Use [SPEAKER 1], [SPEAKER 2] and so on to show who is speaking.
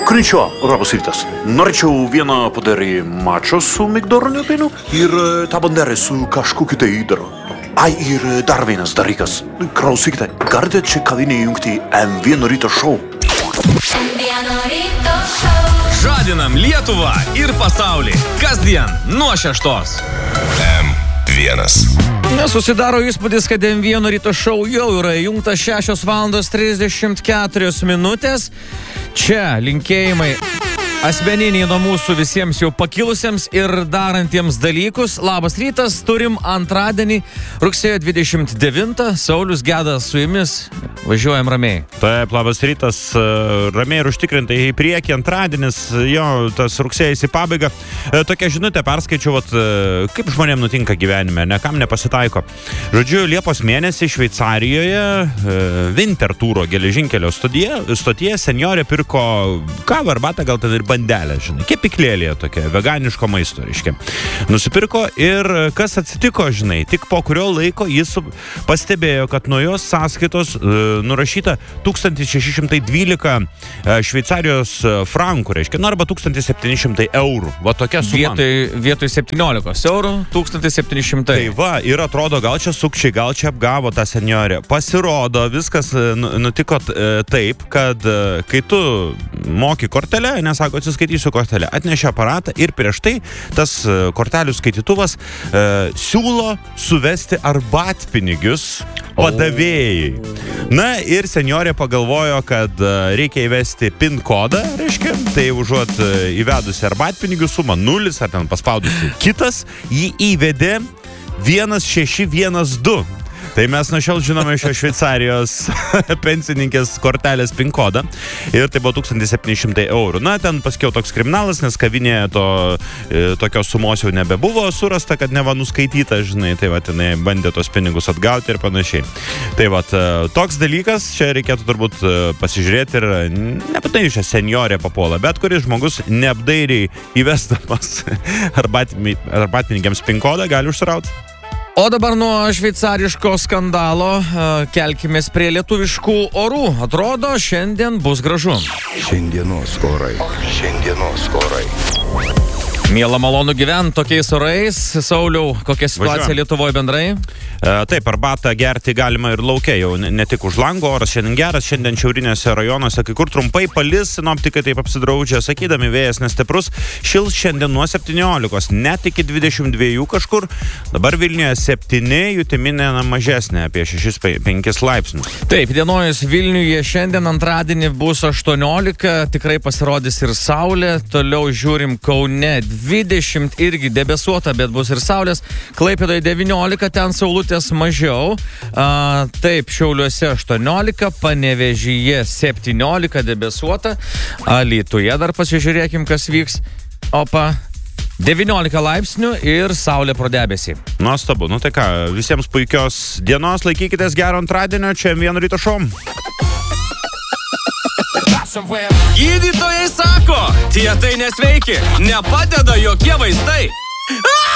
[SPEAKER 1] Konnichiwa, labas rytas. Norėčiau vieną padarį mačo su migdoroniu pienu ir tą banderę su kažkokiu tai įdaru. Ai, ir dar vienas dalykas. Klausykite, galite čia kavinėje jungti M1 ryto šou.
[SPEAKER 2] M1 ryto šou.
[SPEAKER 3] Žadinam Lietuvą ir pasaulį. Kasdien nuo 6.
[SPEAKER 4] M1.
[SPEAKER 3] Susidaro įspūdis, kad M1 ryto šou jau yra įjungtas 6:34 minutės. Čia linkėjimai asmeniniai nuo mūsų visiems jau pakilusiems ir darantiems dalykus. Labas rytas, turim antradienį, rugsėjo 29. Saulius Gedas su jumis. Važiuojam ramiai.
[SPEAKER 5] Taip, labas rytas, ramiai ir užtikrintai į priekį, antradienis, jo, tas rugsėjas į pabaigą. Tokia žinutė perskaičiau, kaip žmonėms nutinka gyvenime, nekam nepasitaiko. Žodžiu, Liepos mėnesį Šveicarijoje Winterthuro geležinkelio stotyje senjorė pirko kavą, arbatą, gal ten ir bandelę, žinai, kepiklėlėje tokia, veganiško maisto, reiškia. Nusipirko ir kas atsitiko, žinai, tik po kurio laiko jis pastebėjo, kad nuo jos sąskaitos nurašyta 1612 Šveicarijos frankų, reiškia, arba 1700 eurų. Va tokia suma.
[SPEAKER 3] Vietoj 17 eurų 1700.
[SPEAKER 5] Tai va, ir atrodo, gal čia sukčiai, gal čia apgavo tą senjorę. Pasirodo, viskas nutiko taip, kad kai tu moki kortelę, nesako, atsiskaitysiu kortelę, atnešė aparatą ir prieš tai tas kortelių skaitytuvas siūlo suvesti arbatpinigius padavėjai. Na ir senjorė pagalvojo, kad reikia įvesti PIN kodą, reiškia, tai užuot įvedusi arbatpinigių sumą 0 ar ten paspaudusi kitas, jį įvedė 1612. Tai mes nuo šiol žinome šio Šveicarijos pensininkės kortelės PIN kodą ir tai buvo 1700 eurų. Na, ten paskiau toks kriminalas, nes kavinėje tokios sumos jau nebebuvo surasta, kad neva nuskaityta, žinai, tai va, tenai bandė tos pinigus atgauti ir panašiai. Tai va, toks dalykas, čia reikėtų turbūt pasižiūrėti ir nebūtinai šią senjorę papuola, bet kuris žmogus neapdairiai įvestamas arbatpinigiams PIN kodą gali užsirauti.
[SPEAKER 3] O dabar nuo šveicariško skandalo kelkimės prie lietuviškų orų. Atrodo, šiandien bus gražu.
[SPEAKER 4] Šiandienos orai.
[SPEAKER 3] Miela, malonu gyventi tokiais orais. Sauliau, kokia situacija Lietuvoje bendrai?
[SPEAKER 5] Taip, arbatą gerti galima ir lauke, jau ne tik už lango, oras šiandien geras, šiandien šiaurinėse rajonuose kai kur trumpai palis, sinoptikai taip apsidraudžia, sakydami vėjas nestiprus, šils šiandien nuo 17, net iki 22 kažkur, dabar Vilniuje 7, jutiminė mažesnė, apie 6-5 laipsnius.
[SPEAKER 3] Taip, dienojus Vilniuje šiandien antradienį bus 18, tikrai pasirodys ir saulė, toliau žiūrim Kaune 20, irgi debesuota, bet bus ir saulės, Klaipėdoje 19, ten saulutės mažiau, taip, Šiauliuose 18, Panevėžyje 17 debesuota, Alytuje dar pasižiūrėkim, kas vyks, 19 laipsnių ir saulė pro debesį.
[SPEAKER 5] Nuostabu, nu tai ką, visiems puikios dienos, laikykitės gero antradienio, čia M1 ryto šou.
[SPEAKER 3] Gydytojai sako, tie tai nesveiki, nepadeda jokie vaistai.